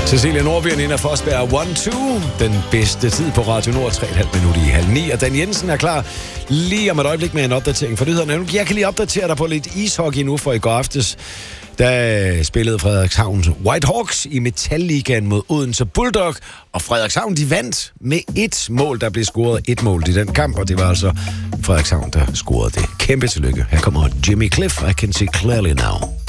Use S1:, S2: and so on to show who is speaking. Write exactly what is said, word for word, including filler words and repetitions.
S1: Cecilie Nordvigen, Nina Forsberg, one two. Den bedste tid på Radio Nord, tre komma fem minutter i halv ni. Og Dan Jensen er klar lige om et øjeblik med en opdatering for nyhederne. Jeg kan lige opdatere dig på lidt ishockey nu, for i går aftes, der spillede Frederikshavns Whitehawks i Metalligaen mod Odense Bulldog, og Frederikshavn, de vandt med et mål. Der blev scoret et mål i den kamp, og det var altså Frederikshavn, der scorede det. Kæmpe tillykke. Her kommer Jimmy Cliff, I Can See Clearly Now.